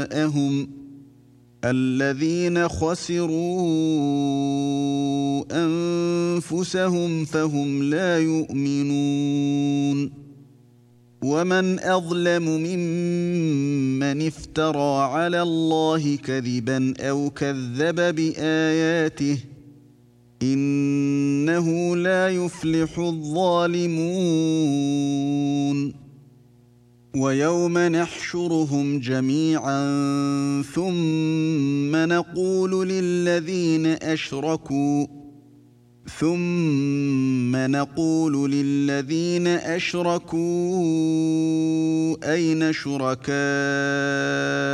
أُولَٰئِكَ الَّذِينَ خَسِرُوا أَنفُسَهُمْ فَهُمْ لَا يُؤْمِنُونَ وَمَنْ أَظْلَمُ مِمَّنِ افْتَرَىٰ عَلَى اللَّهِ كَذِبًا أَوْ كَذَّبَ بِآيَاتِهِ ۚ إِنَّهُ لَا يُفْلِحُ الظَّالِمُونَ وَيَوْمَ نَحْشُرُهُمْ جَمِيعًا ثُمَّ نَقُولُ لِلَّذِينَ أَشْرَكُوا أَيْنَ شُرَكَاؤُكُمُ